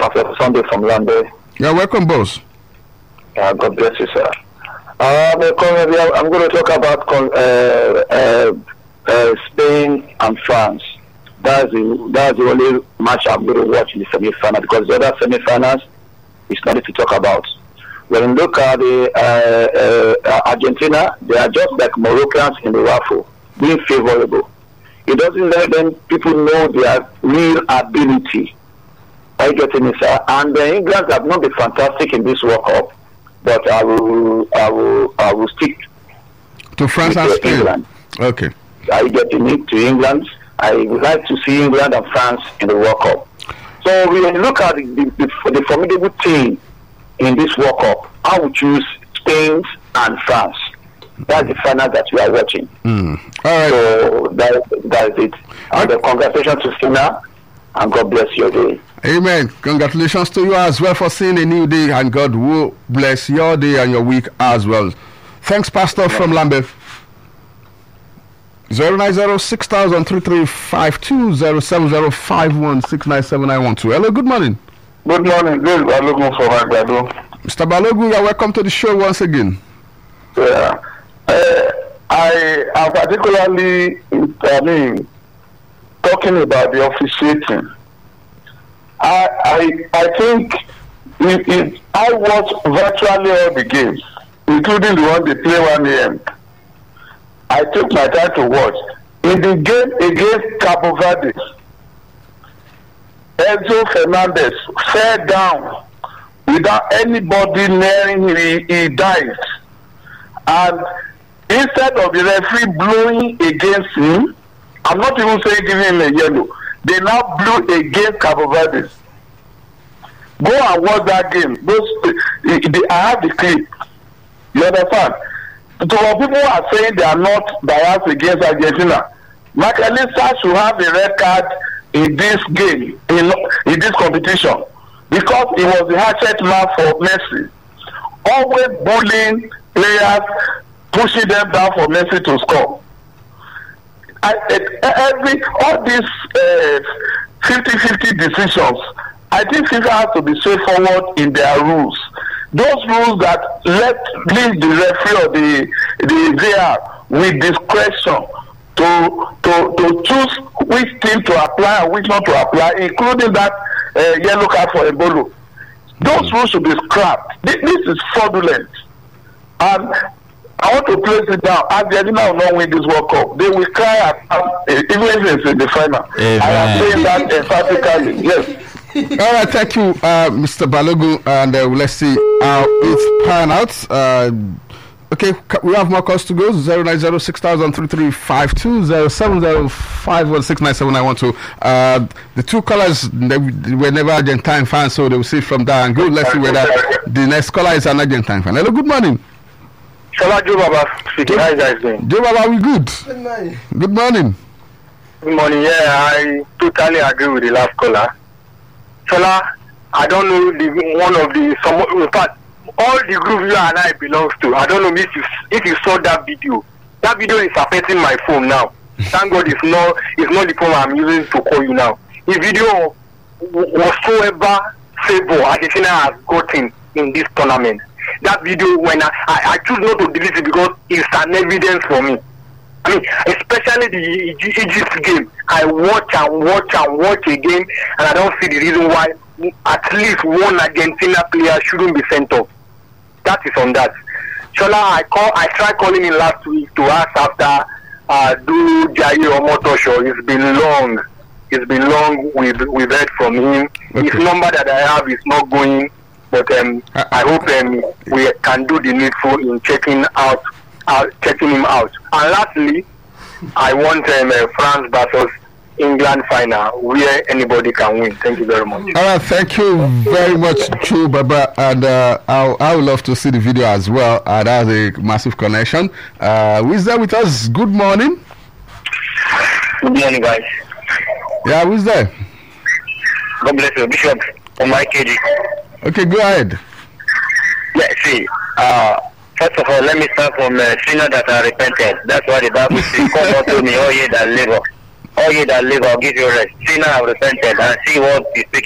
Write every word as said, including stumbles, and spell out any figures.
Pastor Sunday from London. You're welcome, boss. Uh, God bless you, sir. Uh, I'm going to talk about uh, uh, uh, Spain and France. That's the, that's the only match I'm going to watch in the semi-final, because the other semi-finals is nothing to talk about. When you look at the uh, uh, Argentina, they are just like Moroccans in the raffle, being favorable. It doesn't let them people know their real ability. I get in it, sir. And the England have not been fantastic in this World Cup, but I will, I will, I will stick to France and Spain. England. Okay. I get in it to England. I would like to see England and France in the World Cup. So when you look at the, the, the formidable team in this World Cup, I would choose Spain and France. That's the final that we are watching. Mm. All right. So that, that's it. And uh, congratulations to Sina, and God bless your day. Amen. Congratulations to you as well for seeing a new day, and God will bless your day and your week as well. Thanks, Pastor, yeah. from Lambeth. zero nine zero six thousand three three five two zero seven zero five one six nine seven nine one two. Hello, good morning. Good morning. This is Balogun from Agbado. Mister Balogun, you're welcome to the show once again. Yeah. Uh, I am particularly, I mean, talking about the officiating. I I, I think it, it, I watch virtually all the games, including the one they play one A M. I took my time to watch. In the game against Cabo Verde, Enzo Fernandez fell down without anybody nearing him. He, he died. And instead of the referee blowing against him, I'm not even saying giving him a yellow, they now blew against Cabo Verde. Go and watch that game. Those, they, I have the clip. You understand? So people are saying they are not biased against Argentina. McAllister should have a red card in this game, in, in this competition, because he was the hatchet man for Messi. Always bullying players, pushing them down for Messi to score. I, every all these fifty-fifty uh, decisions, I think FIFA has to be straightforward in their rules. Those rules that let leave the referee or the the V R with discretion to to to choose which team to apply and which not to apply, including that uh, yellow card for Embolo. Those rules should be scrapped. This, this is fraudulent, and I want to place it down. Argentina will not win this World Cup. They will cry at, uh, even if it's in the final. Amen. I am saying that emphatically. Yes. All right, thank you, uh, Mister Balogun, and uh, let's see how it's pan out. Uh, okay, we have more calls to go. Zero nine zero six thousand three three five two zero seven zero five one six nine seven nine one two. Uh, the two callers they were never Argentine fans, so they will see from there and go. Let's see whether the next caller is an Argentine fan. Hello, good morning. Shola Joe Baba speaking. How you guys doing? Joe Baba, we good. Good morning. Good morning. Good morning. Yeah, I totally agree with the last caller. Shola, I don't know the one of the some in fact all the group you and I belongs to. I don't know if you if you saw that video. That video is affecting my phone now. Thank God it's not it's not the phone I'm using to call you now. The video whatsoever favor Argentina has gotten in this tournament. That video when I, I, I choose not to delete it because it's an evidence for me. I mean, especially the Egypt game. I watch and watch and watch again, and I don't see the reason why at least one Argentina player shouldn't be sent off. That is on that. Shola, I call. I tried calling in last week to ask after uh, do Jair Omotosho. It's been long. It's been long. We've we've heard from him. Okay. His number that I have is not going, but um, I hope um, we can do the needful in checking out. Uh, checking him out. And lastly, I want um, uh, France versus England final where anybody can win. Thank you very much. All right, thank you very much, Chu Baba. And uh, I, I would love to see the video as well. Uh, that's a massive connection. Uh, who is there with us? Good morning. Good morning, guys. Yeah, who's there? God bless you, Bishop Omar K D. Okay, go ahead. Yeah, see, uh, first of all, let me start from uh, sinner that are repented. That's why the Bible says, come unto me, all ye that labor. All ye that labor, I'll give you rest. Sinner have repented and see what is speaking.